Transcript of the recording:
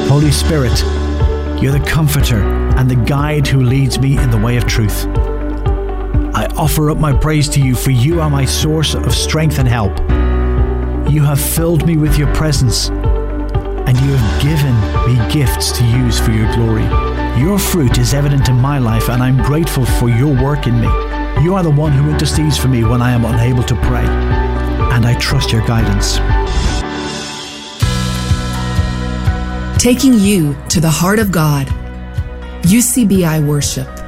Holy Spirit, you're the comforter and the guide who leads me in the way of truth. I offer up my praise to you, for you are my source of strength and help. You have filled me with your presence, and you have given me gifts to use for your glory. Your fruit is evident in my life, and I'm grateful for your work in me. You are the one who intercedes for me when I am unable to pray, and I trust your guidance. Taking you to the heart of God. UCBI Worship.